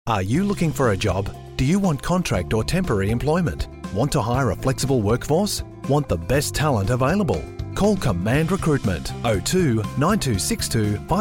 Are you looking for a job? Do you want contract or temporary employment? Want to hire a flexible workforce? Want the best talent available? Call Command Recruitment 02 9262